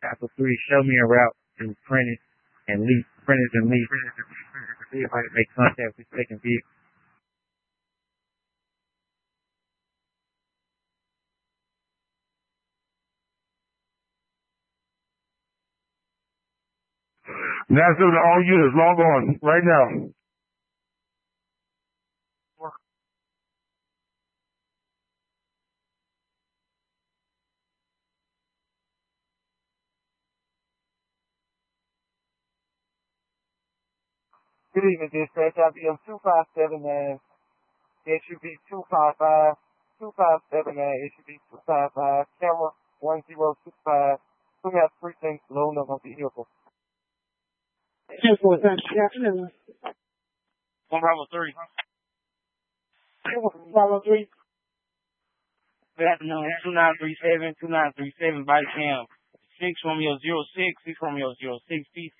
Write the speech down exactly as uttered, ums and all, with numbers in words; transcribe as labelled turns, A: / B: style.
A: Apple three, show me a route to Prentice and Lee. Prentice and Lee. See if I can make contact with second vehicle.
B: National to all units, log on right now.
C: Good evening, dispatch. I B M two five seven nine. It should be two five five. two five seven nine. It should be two five five. Camera one zero six five. We have precinct loading up on the vehicle.
D: ten four, good afternoon.
C: One Bravo three.
D: Bravo three.
C: Good afternoon. two nine three seven. two nine three seven. Body cam. six Romeo zero six. six Romeo zero six. P C.